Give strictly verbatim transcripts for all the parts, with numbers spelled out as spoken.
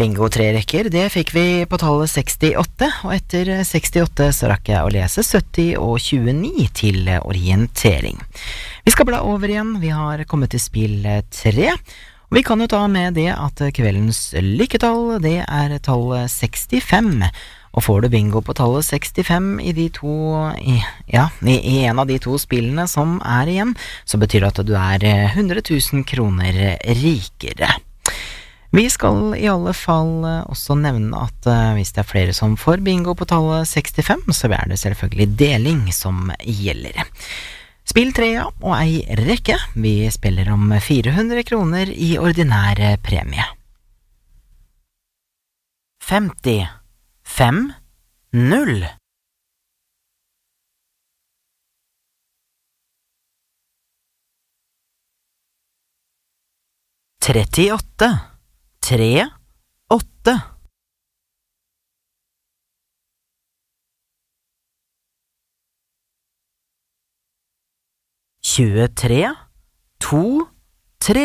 Bingo tre rekker, det fikk vi på tallet sekstiåtte, og etter sekstiåtte så rakk jeg å lese sytti og tjueni til orientering. Vi skal bla over igjen, vi har kommet til spill tre, og vi kan jo ta med det at kveldens lykketall, det er tallet sekstifem, og får du bingo på tallet sekstifem i de to, i, ja, i en av de to spillene som er igjen, så betyr det at du er hundre tusen kroner rikere. Vi skal i alle fall også nevne at uh, hvis det er flere som får bingo på tallet sekstifem, så er det selvfølgelig deling som gjelder. Spill tre og ei rekke. Vi spiller om fire hundre kroner i ordinære premie. femti, fem, null. trettiåtte. Tre, åtte. tjuetre, to, tre.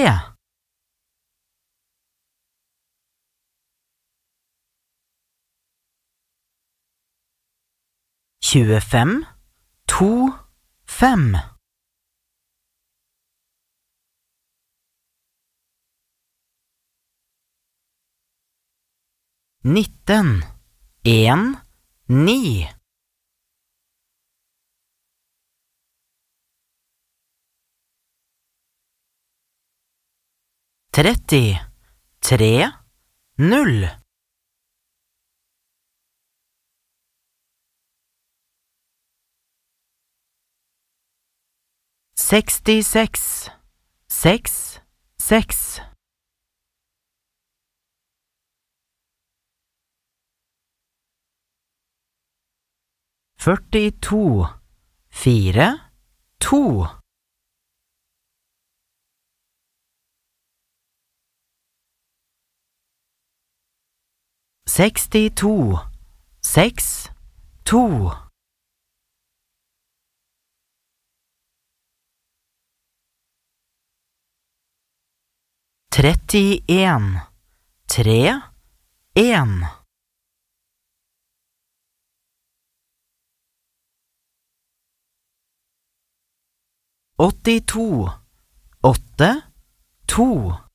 tjuefem, to, fem. nitten, en, ni. tretti, tre, null. sekstiseks, seks, seks. førtito, fire, to. sekstito, seks, to. trettien, tre, en. åttito, åtte, to.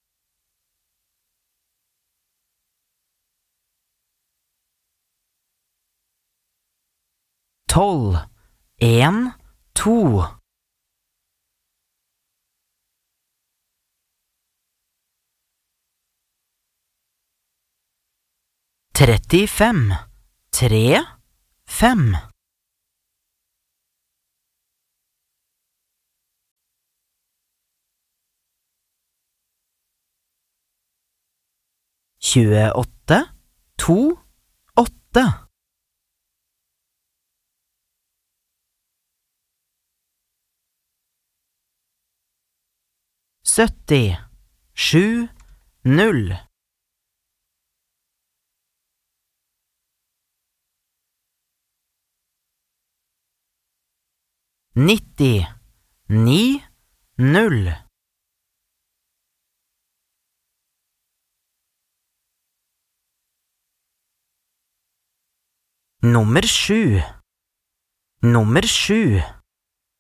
tolv, en, to. trettifem, tre, fem. tjueåtte, to, åtte. sytti, sju, null. nitti, ni, null. Nummer sju. Nummer sju.